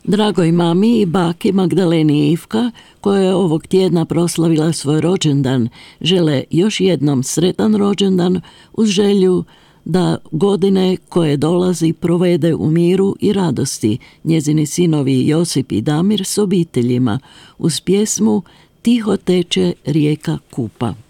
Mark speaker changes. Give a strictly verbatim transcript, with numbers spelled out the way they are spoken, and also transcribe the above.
Speaker 1: Dragoj mami i baki Magdaleni i Ivka, koja je ovog tjedna proslavila svoj rođendan, žele još jednom sretan rođendan uz želju da godine koje dolazi provede u miru i radosti njezini sinovi Josip i Damir s obiteljima uz pjesmu Tiho teče rijeka Kupa.